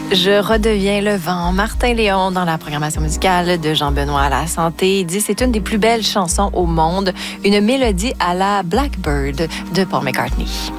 Je redeviens le vent. Martin Léon dans la programmation musicale de Jean-Benoît à la santé. Il dit c'est une des plus belles chansons au monde. Une mélodie à la Blackbird de Paul McCartney.